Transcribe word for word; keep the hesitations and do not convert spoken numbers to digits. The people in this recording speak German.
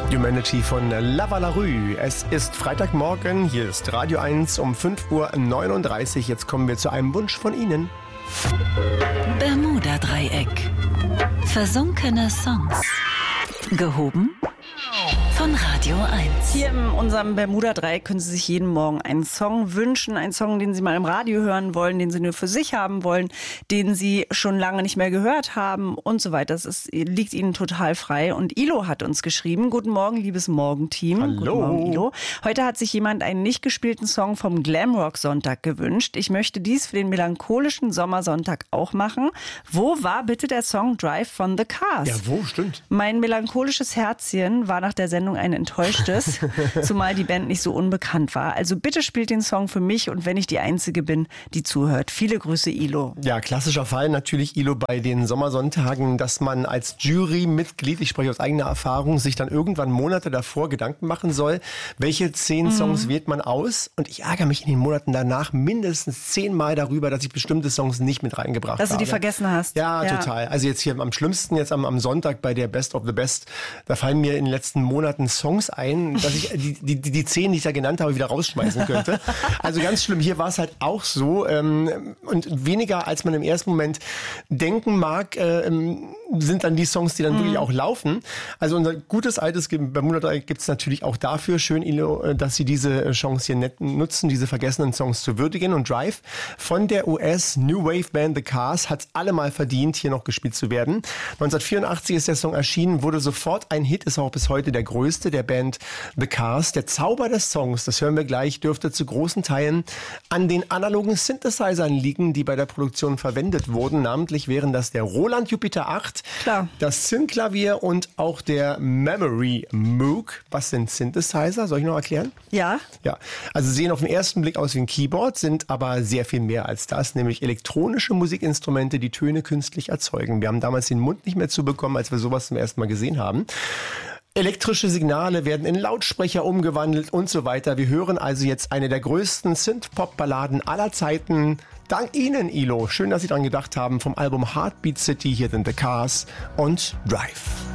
Humanity von Lava La Rue. Es ist Freitagmorgen, hier ist Radio eins um fünf Uhr neununddreißig. Jetzt kommen wir zu einem Wunsch von Ihnen. Bermuda-Dreieck. Versunkene Songs. Gehoben von Radio eins. Hier in unserem Bermuda-Dreieck können Sie sich jeden Morgen einen Song wünschen. Einen Song, den Sie mal im Radio hören wollen, den Sie nur für sich haben wollen, den Sie schon lange nicht mehr gehört haben und so weiter. Das ist, liegt Ihnen total frei. Und Ilo hat uns geschrieben. Guten Morgen, liebes Morgenteam. Hallo. Guten Morgen, Ilo. Heute hat sich jemand einen nicht gespielten Song vom Glamrock-Sonntag gewünscht. Ich möchte dies für den melancholischen Sommersonntag auch machen. Wo war bitte der Song Drive von The Cars? Ja, wo? Stimmt. Mein melancholisches Herzchen war nach der Sendung ein enttäuschtes, zumal die Band nicht so unbekannt war. Also bitte spielt den Song für mich und wenn ich die Einzige bin, die zuhört. Viele Grüße, Ilo. Ja, klassischer Fall natürlich, Ilo, bei den Sommersonntagen, dass man als Jurymitglied, ich spreche aus eigener Erfahrung, sich dann irgendwann Monate davor Gedanken machen soll, welche zehn Songs mhm. wählt man aus. Und ich ärgere mich in den Monaten danach mindestens zehnmal darüber, dass ich bestimmte Songs nicht mit reingebracht habe. Dass du die vergessen hast. Ja, ja, total. Also jetzt hier am schlimmsten, jetzt am, am Sonntag bei der Best of the Best, da fallen mir in den letzten Monaten Songs ein, dass ich die, die, die zehn, die ich da genannt habe, wieder rausschmeißen könnte. Also ganz schlimm. Hier war es halt auch so. Ähm, und weniger, als man im ersten Moment denken mag, äh, sind dann die Songs, die dann mhm. wirklich auch laufen. Also unser gutes altes Bermuda-Dreieck gibt es natürlich auch dafür. Schön, Ilo, dass Sie diese Chance hier nutzen, diese vergessenen Songs zu würdigen. Und Drive von der U S New Wave Band The Cars hat es allemal verdient, hier noch gespielt zu werden. neunzehnhundertvierundachtzig ist der Song erschienen, wurde sofort ein Hit, ist auch bis heute der größte der Band The Cars. Der Zauber des Songs, das hören wir gleich, dürfte zu großen Teilen an den analogen Synthesizern liegen, die bei der Produktion verwendet wurden. Namentlich wären das der Roland Jupiter acht, Klar. das Synth-Klavier und auch der Memory Moog. Was sind Synthesizer? Soll ich noch erklären? Ja. Ja, also sehen auf den ersten Blick aus wie ein Keyboard, sind aber sehr viel mehr als das, nämlich elektronische Musikinstrumente, die Töne künstlich erzeugen. Wir haben damals den Mund nicht mehr zubekommen, als wir sowas zum ersten Mal gesehen haben. Elektrische Signale werden in Lautsprecher umgewandelt und so weiter. Wir hören also jetzt eine der größten Synth-Pop-Balladen aller Zeiten. Dank Ihnen, Ilo. Schön, dass Sie daran gedacht haben. Vom Album Heartbeat City, hier sind The Cars und Drive.